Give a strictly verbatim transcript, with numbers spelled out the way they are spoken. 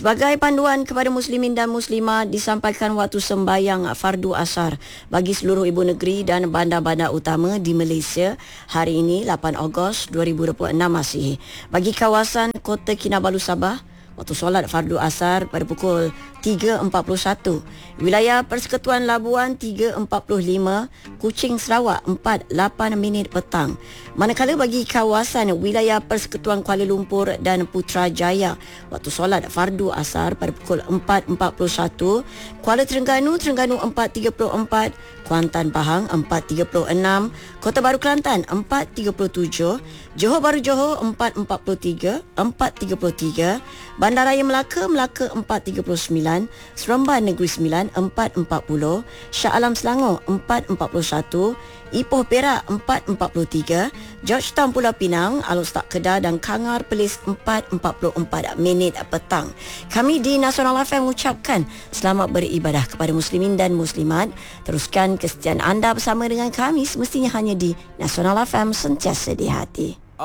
Sebagai panduan kepada muslimin dan muslimat, disampaikan waktu sembahyang fardu asar bagi seluruh ibu negeri dan bandar-bandar utama di Malaysia hari ini lapan Ogos dua ribu dua puluh enam Masihi. Bagi kawasan Kota Kinabalu Sabah, waktu solat fardu asar pada pukul tiga empat puluh satu. Wilayah Persekutuan Labuan tiga empat puluh lima, Kuching Sarawak empat lapan minit petang. Manakala bagi kawasan wilayah Persekutuan Kuala Lumpur dan Putrajaya, waktu solat fardu asar pada pukul empat empat puluh satu. Kuala Terengganu, Terengganu empat tiga puluh empat, Kuantan Pahang empat tiga puluh enam, Kota Baru Kelantan empat tiga puluh tujuh, Johor Bahru Johor empat empat puluh tiga, empat tiga puluh tiga, Bandaraya Melaka, Melaka empat tiga puluh sembilan, Seremban Negeri Sembilan empat empat puluh, Shah Alam Selangor empat empat puluh satu, Ipoh Perak empat empat puluh tiga, Georgetown Pulau Pinang, Alor Setak Kedah dan Kangar Perlis empat empat puluh empat minit petang. Kami di Nasional F M mengucapkan selamat beribadah kepada muslimin dan muslimat. Teruskan kesetiaan anda bersama dengan kami semestinya hanya di Nasional F M, sentiasa di hati.